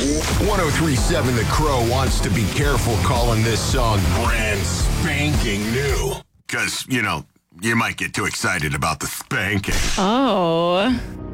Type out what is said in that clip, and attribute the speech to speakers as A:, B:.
A: 1037 The Crow wants to be careful calling this song brand spanking new. Because, you might get too excited about the spanking.
B: Oh.